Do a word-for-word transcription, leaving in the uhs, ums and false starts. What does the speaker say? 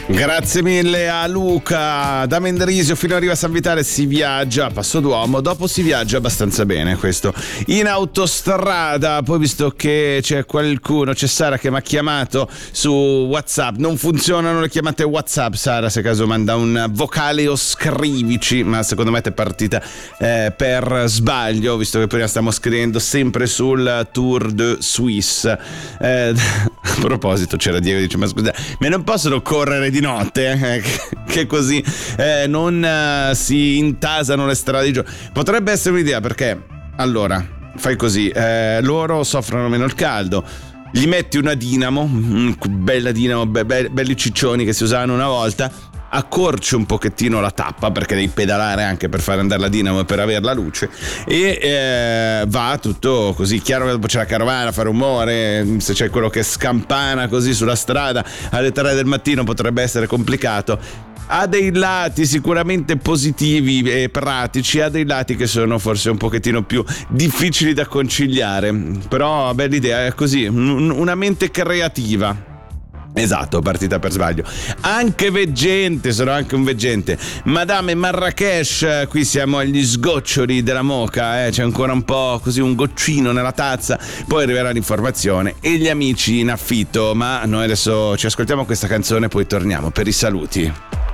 Grazie mille a Luca. Da Mendrisio fino a Riva San Vitale si viaggia a Passo d'Uomo, dopo si viaggia abbastanza bene, questo in autostrada. Poi, visto che c'è qualcuno, c'è Sara che mi ha chiamato su WhatsApp, non funzionano le chiamate WhatsApp. Sara, se caso manda un vocale o scrivici, ma secondo me è partita eh, per sbaglio, visto che prima stiamo scrivendo sempre sul Tour de Suisse. Eh, a proposito, c'era Diego che dice: ma scusa, ma non possono correre di notte, eh, che così eh, non eh, si intasano le strade di giorno. Potrebbe essere un'idea, perché allora fai così, eh, loro soffrono meno il caldo, gli metti una dinamo, bella dinamo, be- be- belli ciccioni che si usavano una volta, accorci un pochettino la tappa, perché devi pedalare anche per fare andare la dinamo e per avere la luce, e eh, va tutto così. Chiaro che dopo c'è la carovana, fa rumore, se c'è quello che scampana così sulla strada alle tre del mattino potrebbe essere complicato. Ha dei lati sicuramente positivi e pratici, ha dei lati che sono forse un pochettino più difficili da conciliare, però bella idea, è così, una mente creativa. Esatto, partita per sbaglio. Anche veggente, sono anche un veggente. Madame Marrakesh, qui siamo agli sgoccioli della moka, eh? C'è ancora un po' così, un goccino nella tazza, poi arriverà l'informazione e gli amici in affitto. Ma noi adesso ci ascoltiamo questa canzone, poi torniamo per i saluti.